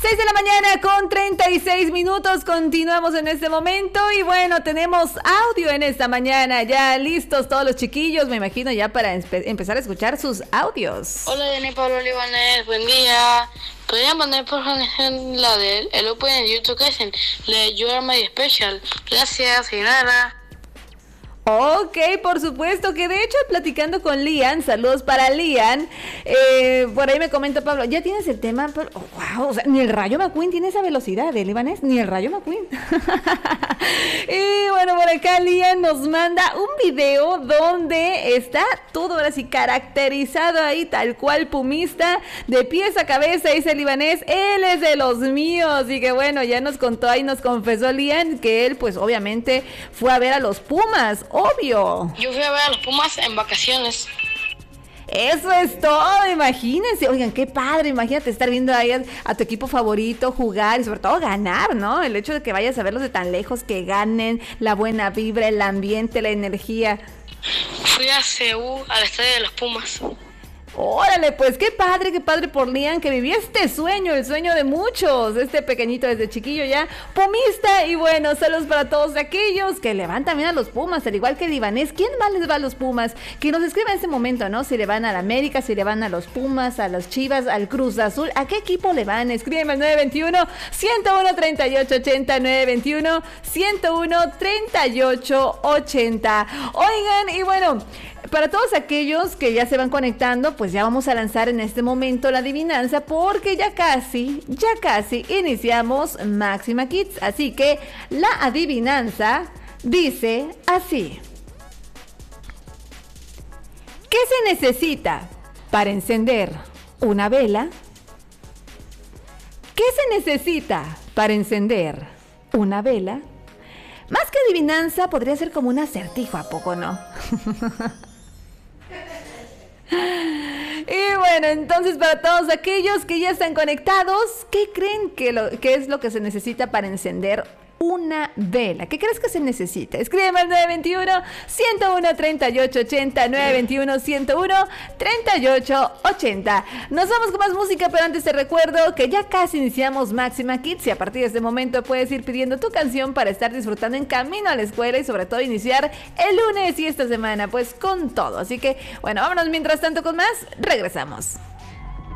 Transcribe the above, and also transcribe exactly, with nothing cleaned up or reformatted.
seis de la mañana con treinta y seis minutos, continuamos en este momento y bueno, tenemos audio en esta mañana, ya listos todos los chiquillos, me imagino ya para empe- empezar a escuchar sus audios. Hola, Dani Pablo Libanés, buen día. ¿Podría mandar por favor la de el Open en YouTube que dicen la de You Are My Special? Gracias, y nada. Ok, por supuesto, que de hecho platicando con Lian, saludos para Lian, eh, por ahí me comenta Pablo, ¿ya tienes el tema? Pero, oh, wow, o sea, ni el Rayo McQueen tiene esa velocidad, ¿eh, Libanés? Ni el Rayo McQueen. Y bueno, por acá Lian nos manda un video donde está todo ahora sí caracterizado ahí, tal cual pumista, de pies a cabeza, dice el libanés, él es de los míos, y que bueno, ya nos contó ahí, nos confesó Lian que él pues obviamente fue a ver a los Pumas, obvio. Yo fui a ver a los Pumas en vacaciones. Eso es todo, imagínense, oigan, qué padre, imagínate estar viendo ahí a, a tu equipo favorito jugar y sobre todo ganar, ¿no? El hecho de que vayas a verlos de tan lejos, que ganen, la buena vibra, el ambiente, la energía. Fui a Seúl, al estadio de los Pumas. Órale, pues qué padre, qué padre por Lian, que vivía este sueño, el sueño de muchos, este pequeñito desde chiquillo ya, pumista, y bueno, saludos para todos aquellos que le van también a los Pumas, al igual que el libanés. ¿Quién más les va a los Pumas? Que nos escriba en este momento, ¿no? Si le van a la América, si le van a los Pumas, a los Chivas, al Cruz Azul, ¿a qué equipo le van? Escríbeme al nueve veintiuno, ciento uno, treinta y ocho ochenta, nueve veintiuno, ciento uno, treinta y ocho ochenta. Oigan, y bueno, para todos aquellos que ya se van conectando, pues ya vamos a lanzar en este momento la adivinanza, porque ya casi, ya casi iniciamos Máxima Kids. Así que la adivinanza dice así: ¿qué se necesita para encender una vela? ¿Qué se necesita para encender una vela? Más que adivinanza, podría ser como un acertijo, ¿a poco no? Y bueno, entonces para todos aquellos que ya están conectados, ¿qué creen que, lo, que es lo que se necesita para encender una vela? ¿Qué crees que se necesita? Escríbeme al nueve veintiuno, ciento uno, treinta y ocho ochenta, nueve veintiuno, ciento uno, treinta y ocho ochenta. Nos vamos con más música, pero antes te recuerdo que ya casi iniciamos Máxima Kids y a partir de este momento puedes ir pidiendo tu canción para estar disfrutando en camino a la escuela y sobre todo iniciar el lunes y esta semana pues con todo. Así que bueno, vámonos mientras tanto con más, regresamos.